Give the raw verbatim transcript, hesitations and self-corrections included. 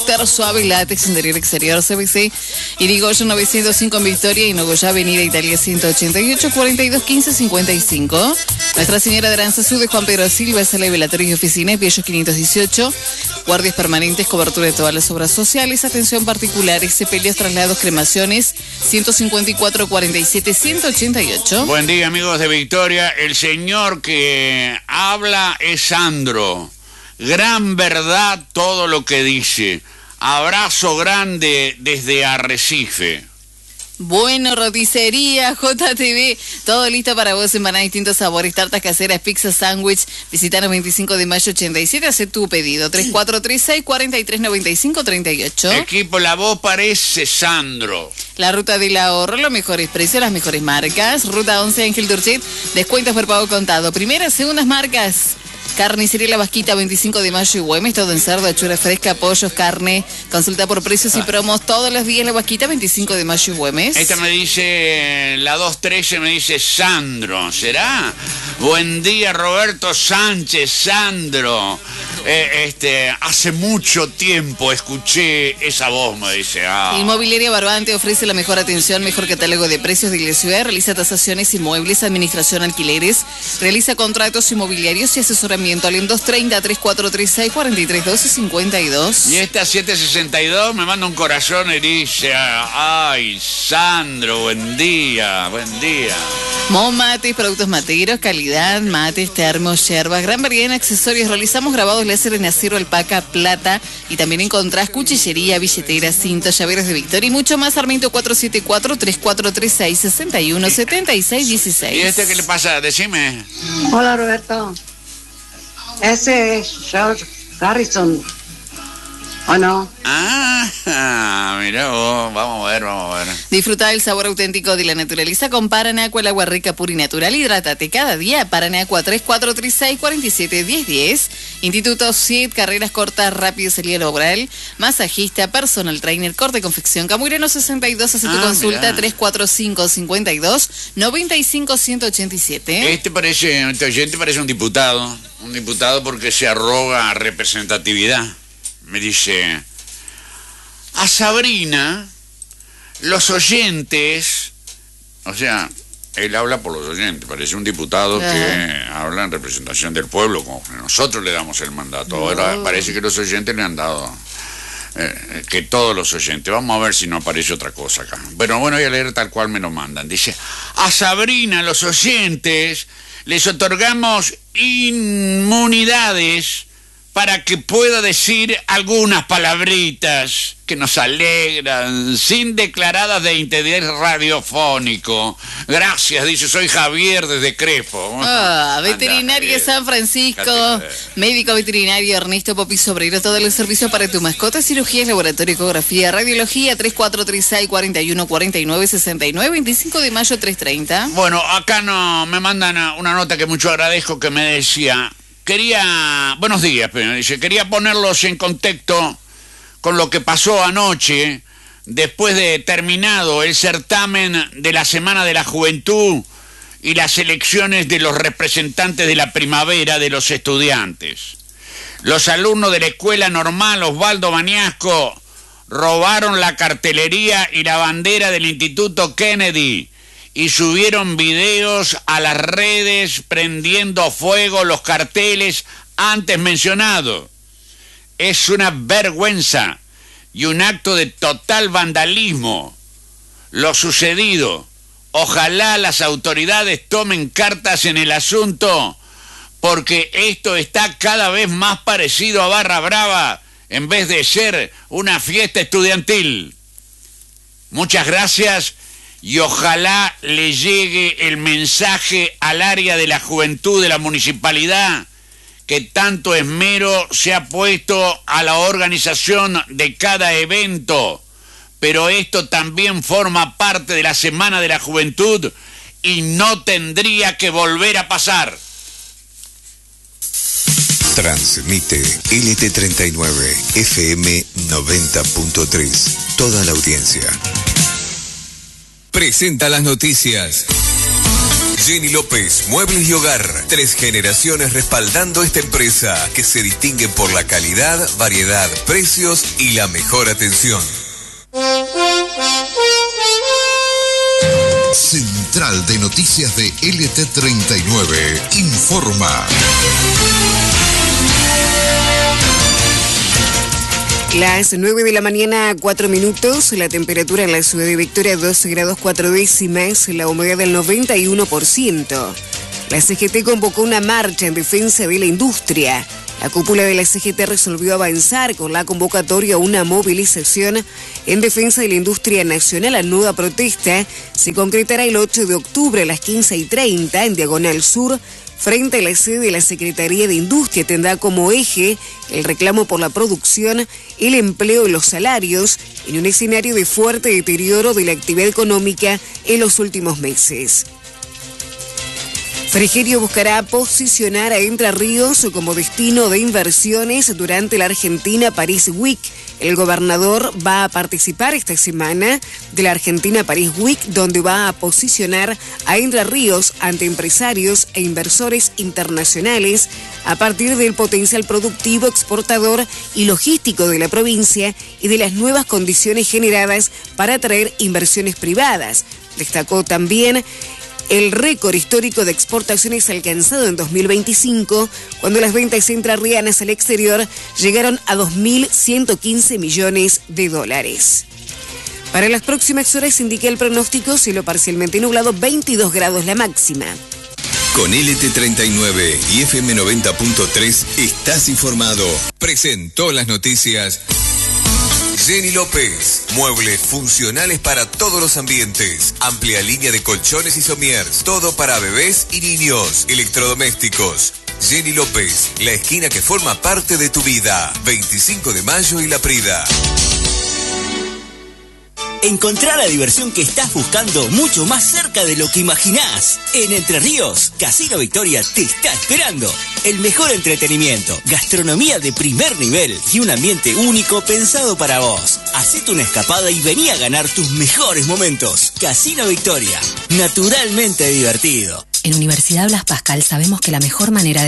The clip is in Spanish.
Cúter Suave Látex Interior Exterior C B C, Irigoyen novecientos cinco en Victoria y Nogoyá Avenida Italia ciento ochenta y ocho, cuarenta y dos quince cincuenta y cinco. Nuestra Señora de Aranzazú de Juan Pedro Silva, sala de velatorios y oficinas, Piellos quinientos dieciocho, guardias permanentes, cobertura de todas las obras sociales, atención particulares, sepelios, traslados, cremaciones, ciento cincuenta y cuatro, cuarenta y siete, ciento ochenta y ocho. Buen día, amigos de Victoria. El señor que habla es Sandro. Gran verdad todo lo que dice. Abrazo grande desde Arrecife. Bueno, roticería, J T V, todo listo para vos, empanadas de distintos sabores, tartas caseras, pizza, sándwich. Visitanos veinticinco de mayo ochenta y siete, haz tu pedido, tres cuatro tres seis, cuatro tres nueve cinco tres ocho. Equipo, la voz parece Sandro. La ruta del ahorro, los mejores precios, las mejores marcas. Ruta once, Ángel Turchet, descuentos por pago contado. Primeras, segundas marcas. Carnicería La Vasquita, veinticinco de mayo y Güemes, todo en cerdo, achura fresca, pollos, carne. Consulta por precios y promos todos los días. La Vasquita, veinticinco de mayo y Güemes. Esta me dice, la dos trece me dice Sandro, ¿será? Buen día, Roberto Sánchez, Sandro. Eh, este, hace mucho tiempo escuché esa voz, me dice. Ah. Inmobiliaria Barbante ofrece la mejor atención, mejor catálogo de precios de la ciudad. Realiza tasaciones inmuebles, administración alquileres. Realiza contratos inmobiliarios y asesoramiento. Al dos treinta, tres cuatro tres seis, cuatro tres doce, cincuenta y dos. Y esta siete sesenta y dos me manda un corazón y dice, ay, Sandro, buen día, buen día. Mo Mates, productos materos, calidad, mates, termos, yerbas, gran variedad en accesorios. Realizamos grabados láser en acero, alpaca, plata y también encontrás cuchillería, billeteras, cintos, llaveros de Victoria y mucho más. Sarmiento cuatro siete cuatro, tres cuatro tres seis, seis uno, siete seis uno seis. ¿Y este qué le pasa? Decime. Hola, Roberto. Ese es George Harrison, ¿o no? Ah, mira vos, vamos a ver, vamos a ver. Disfruta del sabor auténtico de la naturaleza con Paraná Aqua, el agua rica, pura y natural. Hidrátate cada día. Paraná Aqua, tres cuatro tres seis, cuatro siete uno cero uno cero. Instituto S I D, carreras cortas, rápido, salida laboral. Masajista, personal trainer, corte y confección. Camureno sesenta y dos, hace tu ah, consulta, mirá. tres cuatro cinco, cinco dos, nueve cinco, uno ocho siete. Este parece, este oyente parece un diputado. Un diputado porque se arroga representatividad. Me dice, a Sabrina, los oyentes, o sea, él habla por los oyentes, parece un diputado ah. que habla en representación del pueblo, como que nosotros le damos el mandato. No. Ahora parece que los oyentes le han dado, eh, que todos los oyentes, vamos a ver si no aparece otra cosa acá. Pero bueno, voy a leer tal cual me lo mandan. Dice, a Sabrina, los oyentes, les otorgamos inmunidades para que pueda decir algunas palabritas que nos alegran, sin declaradas de interés radiofónico. Gracias, dice, soy Javier desde Crespo. Ah, veterinaria Anda, San Francisco, médico veterinario Ernesto Popi Sobrero, todos los servicios para tu mascota, cirugía, laboratorio, ecografía, radiología, tres cuatro tres seis, cuatro uno, cuatro nueve, seis nueve, veinticinco de mayo, tres treinta. Bueno, acá no me mandan una nota que mucho agradezco que me decía, quería, buenos días, pero dice, quería ponerlos en contexto con lo que pasó anoche, después de terminado el certamen de la Semana de la Juventud y las elecciones de los representantes de la primavera de los estudiantes. Los alumnos de la Escuela Normal Osvaldo Bañasco robaron la cartelería y la bandera del Instituto Kennedy y subieron videos a las redes prendiendo fuego los carteles antes mencionados. Es una vergüenza y un acto de total vandalismo lo sucedido. Ojalá las autoridades tomen cartas en el asunto, porque esto está cada vez más parecido a Barra Brava en vez de ser una fiesta estudiantil. Muchas gracias y ojalá le llegue el mensaje al área de la juventud de la municipalidad que tanto esmero se ha puesto a la organización de cada evento, pero esto también forma parte de la Semana de la Juventud y no tendría que volver a pasar. Transmite L T treinta y nueve, F M noventa punto tres, toda la audiencia. Presenta las noticias. Jenny López, Muebles y Hogar. Tres generaciones respaldando esta empresa que se distingue por la calidad, variedad, precios y la mejor atención. Central de Noticias de L T treinta y nueve informa. Las nueve de la mañana, cuatro minutos, la temperatura en la ciudad de Victoria doce grados cuatro décimas, la humedad del noventa y uno por ciento. La C G T convocó una marcha en defensa de la industria. La cúpula de la C G T resolvió avanzar con la convocatoria a una movilización en defensa de la industria nacional. La nueva protesta se concretará el ocho de octubre a las quince y treinta en Diagonal Sur, frente a la sede de la Secretaría de Industria. Tendrá como eje el reclamo por la producción, el empleo y los salarios en un escenario de fuerte deterioro de la actividad económica en los últimos meses. Frigerio buscará posicionar a Entre Ríos como destino de inversiones durante la Argentina Paris Week. El gobernador va a participar esta semana de la Argentina Paris Week, donde va a posicionar a Entre Ríos ante empresarios e inversores internacionales a partir del potencial productivo, exportador y logístico de la provincia y de las nuevas condiciones generadas para atraer inversiones privadas. Destacó también el récord histórico de exportaciones alcanzado en dos mil veinticinco, cuando las ventas entrerrianas al exterior llegaron a dos mil ciento quince millones de dólares. Para las próximas horas indica el pronóstico cielo parcialmente nublado, veintidós grados la máxima. Con L T treinta y nueve y F M noventa punto tres estás informado. Presentó las noticias Jenny López, muebles funcionales para todos los ambientes, amplia línea de colchones y somiers, todo para bebés y niños, electrodomésticos. Jenny López, la esquina que forma parte de tu vida, veinticinco de mayo y La Prida. Encontrá la diversión que estás buscando mucho más cerca de lo que imaginás. En Entre Ríos, Casino Victoria te está esperando. El mejor entretenimiento, gastronomía de primer nivel y un ambiente único pensado para vos. Hacete una escapada y vení a ganar tus mejores momentos. Casino Victoria, naturalmente divertido. En Universidad Blas Pascal sabemos que la mejor manera de